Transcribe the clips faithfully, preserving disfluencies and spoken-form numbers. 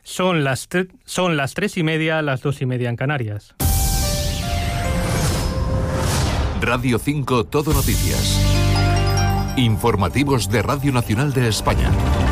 Son las, tre- son las tres y media, las dos y media en Canarias. Radio cinco Todo Noticias. Informativos de Radio Nacional de España.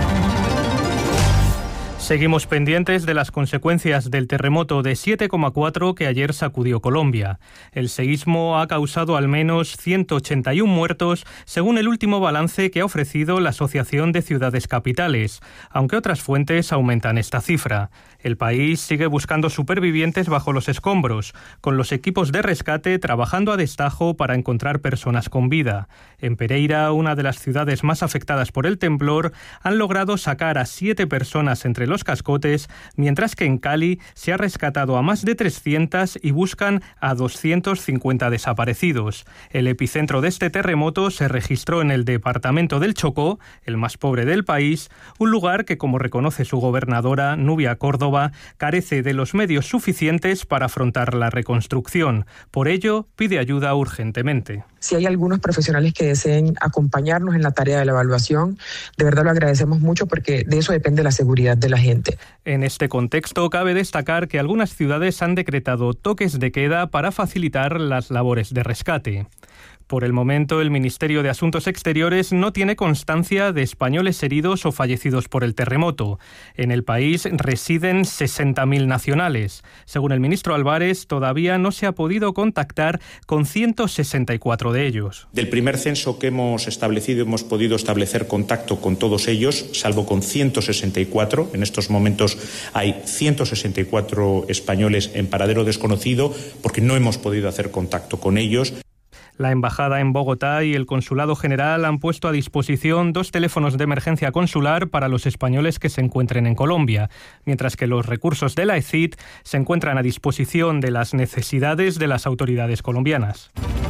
Seguimos pendientes de las consecuencias del terremoto de siete coma cuatro que ayer sacudió Colombia. El seísmo ha causado al menos ciento ochenta y uno muertos, según el último balance que ha ofrecido la Asociación de Ciudades Capitales, aunque otras fuentes aumentan esta cifra. El país sigue buscando supervivientes bajo los escombros, con los equipos de rescate trabajando a destajo para encontrar personas con vida. En Pereira, una de las ciudades más afectadas por el temblor, han logrado sacar a siete personas entre los cascotes, mientras que en Cali se ha rescatado a más de trescientas y buscan a doscientos cincuenta desaparecidos. El epicentro de este terremoto se registró en el departamento del Chocó, el más pobre del país, un lugar que, como reconoce su gobernadora, Nubia Córdoba, carece de los medios suficientes para afrontar la reconstrucción. Por ello, pide ayuda urgentemente. Si hay algunos profesionales que deseen acompañarnos en la tarea de la evaluación, de verdad lo agradecemos mucho porque de eso depende la seguridad de la gente. En este contexto, cabe destacar que algunas ciudades han decretado toques de queda para facilitar las labores de rescate. Por el momento, el Ministerio de Asuntos Exteriores no tiene constancia de españoles heridos o fallecidos por el terremoto. En el país residen sesenta mil nacionales. Según el ministro Álvarez, todavía no se ha podido contactar con ciento sesenta y cuatro de ellos. Del primer censo que hemos establecido, hemos podido establecer contacto con todos ellos, salvo con ciento sesenta y cuatro. En estos momentos hay ciento sesenta y cuatro españoles en paradero desconocido porque no hemos podido hacer contacto con ellos. La Embajada en Bogotá y el Consulado General han puesto a disposición dos teléfonos de emergencia consular para los españoles que se encuentren en Colombia, mientras que los recursos de la E C I T se encuentran a disposición de las necesidades de las autoridades colombianas.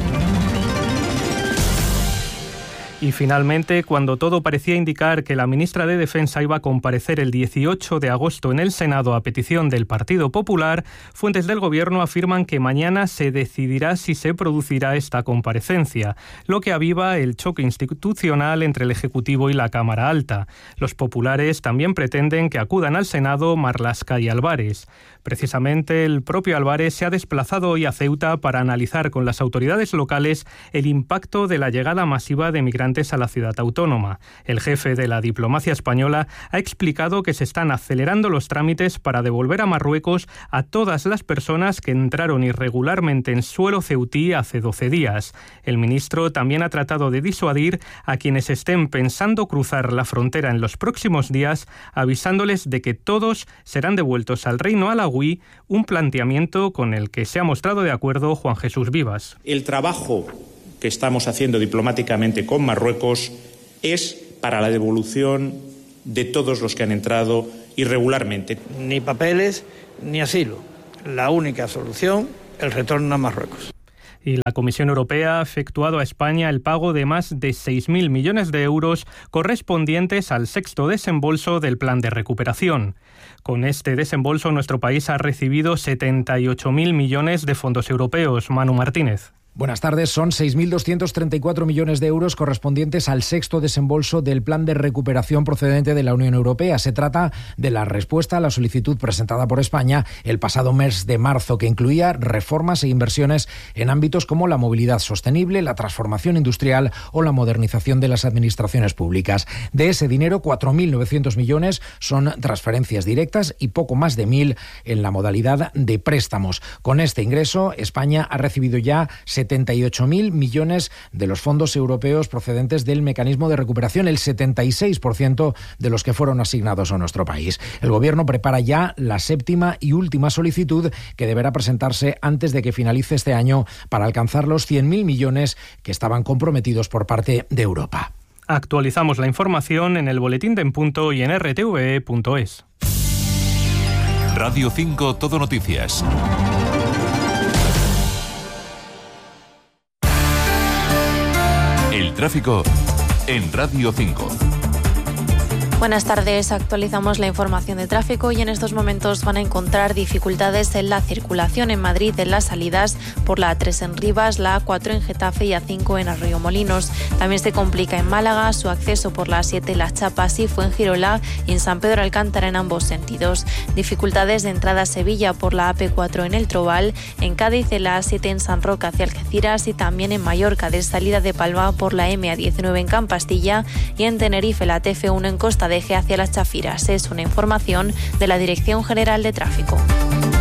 Y finalmente, cuando todo parecía indicar que la ministra de Defensa iba a comparecer el dieciocho de agosto en el Senado a petición del Partido Popular, fuentes del Gobierno afirman que mañana se decidirá si se producirá esta comparecencia, lo que aviva el choque institucional entre el Ejecutivo y la Cámara Alta. Los populares también pretenden que acudan al Senado Marlaska y Álvarez. Precisamente, el propio Álvarez se ha desplazado hoy a Ceuta para analizar con las autoridades locales el impacto de la llegada masiva de migrantes a la ciudad autónoma. El jefe de la diplomacia española ha explicado que se están acelerando los trámites para devolver a Marruecos a todas las personas que entraron irregularmente en suelo ceutí hace doce días. El ministro también ha tratado de disuadir a quienes estén pensando cruzar la frontera en los próximos días, avisándoles de que todos serán devueltos al reino alauí, un planteamiento con el que se ha mostrado de acuerdo Juan Jesús Vivas. El trabajo que estamos haciendo diplomáticamente con Marruecos es para la devolución de todos los que han entrado irregularmente. Ni papeles ni asilo. La única solución, el retorno a Marruecos. Y la Comisión Europea ha efectuado a España el pago de más de seis mil millones de euros correspondientes al sexto desembolso del Plan de Recuperación. Con este desembolso, nuestro país ha recibido setenta y ocho mil millones de fondos europeos. Manu Martínez. Buenas tardes. Son seis mil doscientos treinta y cuatro millones de euros correspondientes al sexto desembolso del Plan de Recuperación procedente de la Unión Europea. Se trata de la respuesta a la solicitud presentada por España el pasado mes de marzo, que incluía reformas e inversiones en ámbitos como la movilidad sostenible, la transformación industrial o la modernización de las administraciones públicas. De ese dinero, cuatro mil novecientos millones son transferencias directas y poco más de mil en la modalidad de préstamos. Con este ingreso, España ha recibido ya setenta y ocho mil millones de los fondos europeos procedentes del mecanismo de recuperación, el setenta y seis por ciento de los que fueron asignados a nuestro país. El Gobierno prepara ya la séptima y última solicitud que deberá presentarse antes de que finalice este año para alcanzar los cien mil millones que estaban comprometidos por parte de Europa. Actualizamos la información en el Boletín de En Punto y en r t v e punto es. Radio cinco Todo Noticias. El tráfico en Radio cinco. Buenas tardes, actualizamos la información de tráfico y en estos momentos van a encontrar dificultades en la circulación en Madrid en las salidas por la A tres en Rivas, la A cuatro en Getafe y A cinco en Arroyomolinos. También se complica en Málaga su acceso por la A siete en Las Chapas y Fuengirola y en San Pedro Alcántara en ambos sentidos. Dificultades de entrada a Sevilla por la A P cuatro en El Trobal, en Cádiz en la A siete en San Roque hacia Algeciras y también en Mallorca de salida de Palma por la M A diecinueve en Campastilla y en Tenerife la T F uno en Costa de Eje hacia las Chafiras. Es una información de la Dirección General de Tráfico.